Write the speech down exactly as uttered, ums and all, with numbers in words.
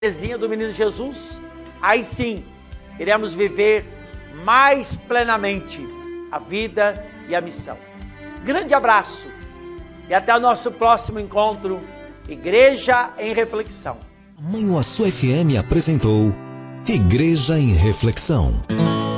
Terezinha do Menino Jesus, aí sim, iremos viver mais plenamente a vida e a missão. Grande abraço e até o nosso próximo encontro, Igreja em Reflexão. Manhuaçu F M apresentou Igreja em Reflexão.